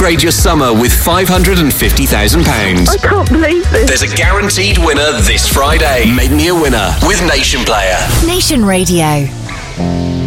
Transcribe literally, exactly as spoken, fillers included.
upgrade your summer with five hundred fifty thousand pounds. I can't believe this. There's a guaranteed winner this Friday. Make me a winner with Nation Player. Nation Radio.